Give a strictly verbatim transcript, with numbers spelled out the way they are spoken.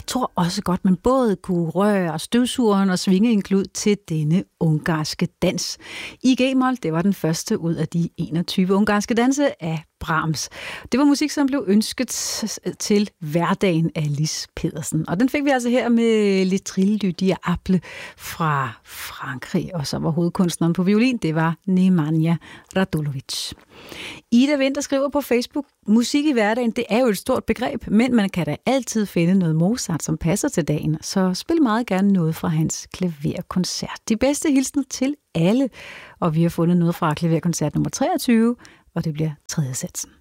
tror også godt, man både kunne røre støvsugeren og svinge en klud til denne ungarske dans. I G-mol, det var den første ud af de enogtyve ungarske danse af Brahms. Det var musik, som blev ønsket til hverdagen af Lis Pedersen. Og den fik vi altså her med Le Trill du Diable fra Frankrig. Og så var hovedkunstneren på violin, det var Nemanja Radulovic. Ida Vinter skriver på Facebook, musik i hverdagen, det er jo et stort begreb, men man kan da altid finde noget Mozart, som passer til dagen. Så spil meget gerne noget fra hans klaverkoncert. De bedste hilsner til alle. Og vi har fundet noget fra klaverkoncert nummer treogtyve, og det bliver tredje satsen.